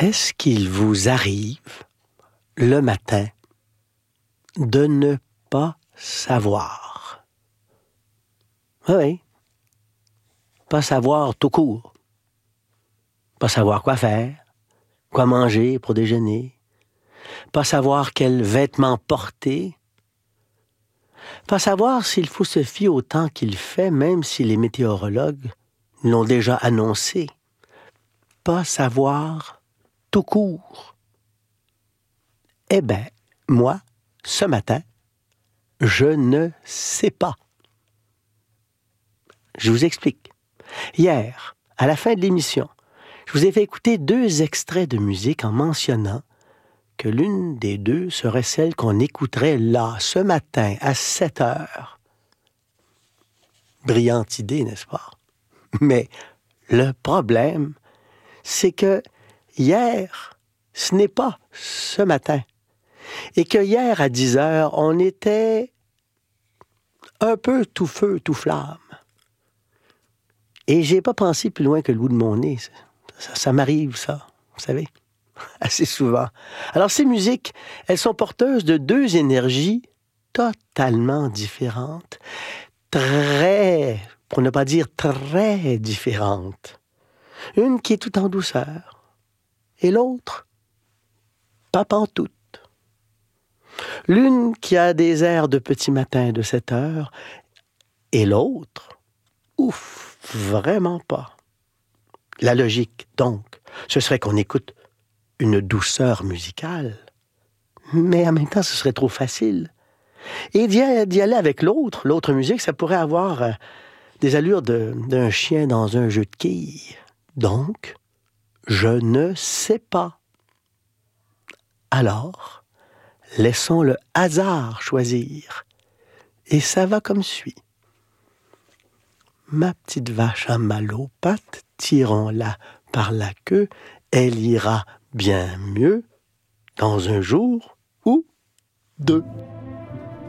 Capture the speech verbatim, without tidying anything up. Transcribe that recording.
Est-ce qu'il vous arrive, le matin, de ne pas savoir? Oui, pas savoir tout court. Pas savoir quoi faire, quoi manger pour déjeuner. Pas savoir quels vêtements porter. Pas savoir s'il faut se fier au temps qu'il fait, même si les météorologues l'ont déjà annoncé. Pas savoir tout court. Eh bien, moi, ce matin, je ne sais pas. Je vous explique. Hier, à la fin de l'émission, je vous ai fait écouter deux extraits de musique en mentionnant que l'une des deux serait celle qu'on écouterait là, ce matin, à sept heures. Brillante idée, n'est-ce pas? Mais le problème, c'est que hier, ce n'est pas ce matin. Et que hier, à dix heures, on était un peu tout feu, tout flamme. Et j'ai pas pensé plus loin que le bout de mon nez. Ça, ça m'arrive, ça, vous savez, assez souvent. Alors, ces musiques, elles sont porteuses de deux énergies totalement différentes, très, pour ne pas dire très différentes. Une qui est tout en douceur, et l'autre, pas pantoute. L'une qui a des airs de petit matin de sept heures, et l'autre, ouf, vraiment pas. La logique, donc, ce serait qu'on écoute une douceur musicale, mais en même temps, ce serait trop facile. Et d'y aller avec l'autre, l'autre musique, ça pourrait avoir euh, des allures de, d'un chien dans un jeu de quilles. Donc, je ne sais pas. Alors, laissons le hasard choisir. Et ça va comme suit. Ma petite vache à mal aux pattes, tirons-la par la queue, elle ira bien mieux dans un jour ou deux.